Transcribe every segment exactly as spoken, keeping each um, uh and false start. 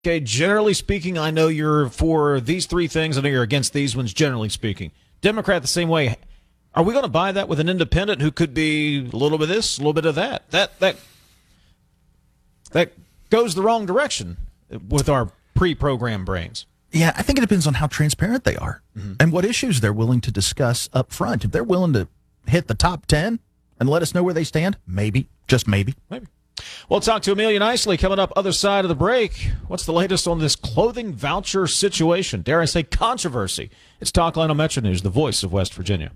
okay, generally speaking, I know you're for these three things. I know you're against these ones, generally speaking. Democrat the same way. Are we going to buy that with an independent who could be a little bit of this, a little bit of that? That that that goes the wrong direction with our pre-programmed brains. Yeah, I think it depends on how transparent they are mm-hmm. and what issues they're willing to discuss up front. If they're willing to hit the top ten and let us know where they stand, maybe, just maybe. Maybe. We'll talk to Amelia Nicely coming up other side of the break. What's the latest on this clothing voucher situation? Dare I say controversy? It's Talkline on Metro News, the voice of West Virginia.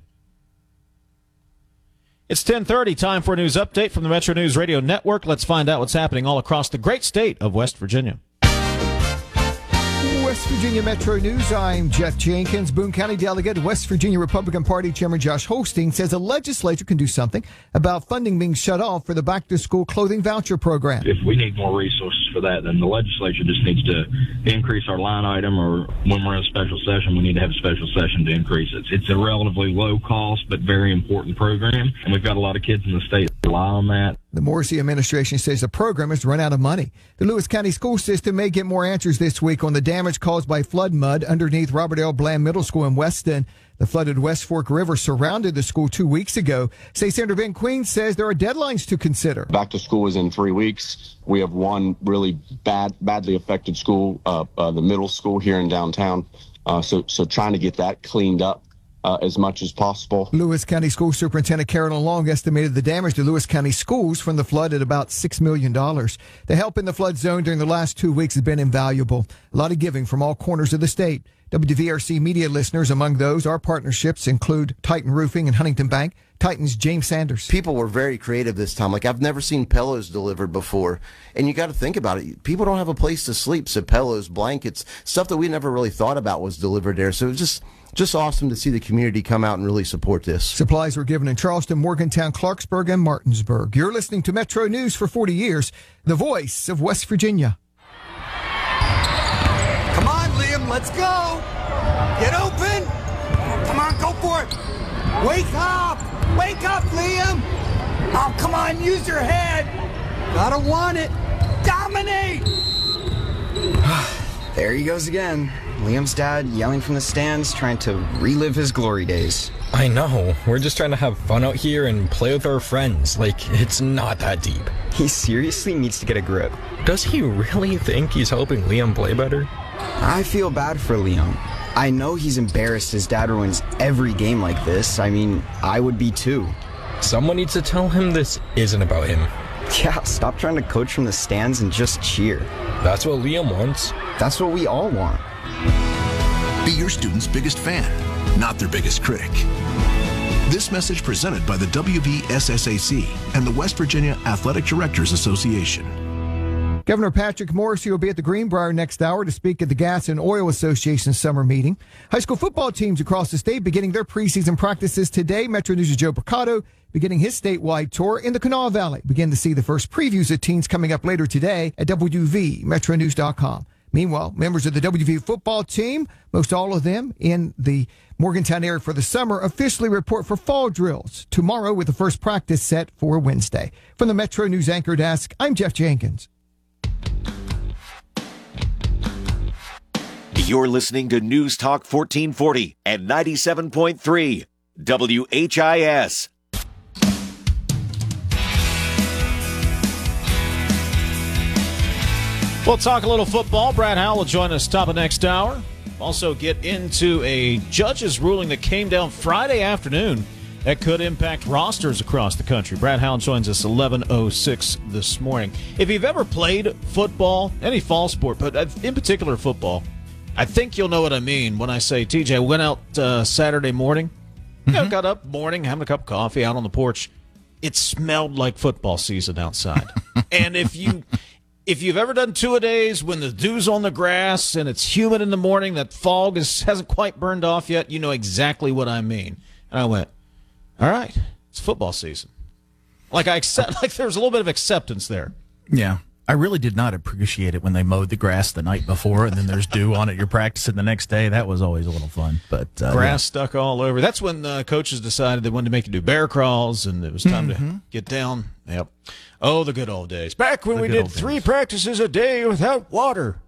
It's ten thirty, time for a news update from the Metro News Radio Network. Let's find out what's happening all across the great state of West Virginia. West Virginia Metro News, I'm Jeff Jenkins. Boone County Delegate, West Virginia Republican Party Chairman Josh Holstein says a legislature can do something about funding being shut off for the back-to-school clothing voucher program. If we need more resources for that, then the legislature just needs to increase our line item, or when we're in a special session, we need to have a special session to increase it. It's a relatively low-cost but very important program, and we've got a lot of kids in the state that rely on that. The Morrissey administration says the program has run out of money. The Lewis County school system may get more answers this week on the damage caused by flood mud underneath Robert L. Bland Middle School in Weston. The flooded West Fork River surrounded the school two weeks ago. State Senator Ben Queen says there are deadlines to consider. Back to school is in three weeks. We have one really bad, badly affected school, uh, uh, the middle school here in downtown. Uh, so, so trying to get that cleaned up Uh, as much as possible. Lewis County School Superintendent Carolyn Long estimated the damage to Lewis County schools from the flood at about six million dollars. The help in the flood zone during the last two weeks has been invaluable. A lot of giving from all corners of the state. W V R C media listeners, among those, our partnerships include Titan Roofing and Huntington Bank. Titan's James Sanders. People were very creative this time. Like, I've never seen pillows delivered before. And you got to think about it. People don't have a place to sleep, so pillows, blankets, stuff that we never really thought about was delivered there. So it was just... Just awesome to see the community come out and really support this. Supplies were given in Charleston, Morgantown, Clarksburg, and Martinsburg. You're listening to Metro News for forty years, the voice of West Virginia. Come on, Liam, let's go. Get open. Come on, go for it. Wake up. Wake up, Liam. Oh, come on, use your head. Gotta want it. Dominate. There he goes again. Liam's dad yelling from the stands, trying to relive his glory days. I know. We're just trying to have fun out here and play with our friends. Like, it's not that deep. He seriously needs to get a grip. Does he really think he's helping Liam play better? I feel bad for Liam. I know he's embarrassed his dad ruins every game like this. I mean, I would be too. Someone needs to tell him this isn't about him. Yeah, stop trying to coach from the stands and just cheer. That's what Liam wants. That's what we all want. Be your student's biggest fan, not their biggest critic. This message presented by the W V S S A C and the West Virginia Athletic Directors Association. Governor Patrick Morrissey will be at the Greenbrier next hour to speak at the Gas and Oil Association's summer meeting. High school football teams across the state beginning their preseason practices today. Metro News' Joe Mercado beginning his statewide tour in the Kanawha Valley. Begin to see the first previews of teams coming up later today at W V metro news dot com. Meanwhile, members of the W V football team, most all of them in the Morgantown area for the summer, officially report for fall drills tomorrow with the first practice set for Wednesday. From the Metro News Anchor Desk, I'm Jeff Jenkins. You're listening to News Talk fourteen forty and ninety-seven point three W H I S. We'll talk a little football. Brad Howell will join us top of next hour. Also get into a judge's ruling that came down Friday afternoon that could impact rosters across the country. Brad Howell joins us eleven oh six this morning. If you've ever played football, any fall sport, but in particular football, I think you'll know what I mean when I say, T J, went out uh, Saturday morning, mm-hmm. you know, got up morning, having a cup of coffee out on the porch. It smelled like football season outside. And if you... If you've ever done two-a-days when the dew's on the grass and it's humid in the morning, that fog is, hasn't quite burned off yet, you know exactly what I mean. And I went, all right, it's football season. Like I accept, like there was a little bit of acceptance there. Yeah. I really did not appreciate it when they mowed the grass the night before and then there's dew on it. You're practicing the next day. That was always a little fun. But uh, grass yeah. stuck all over. That's when uh, coaches decided they wanted to make you do bear crawls and it was time mm-hmm. to get down. Yep. Oh, the good old days. Back when the we did three days. practices a day without water.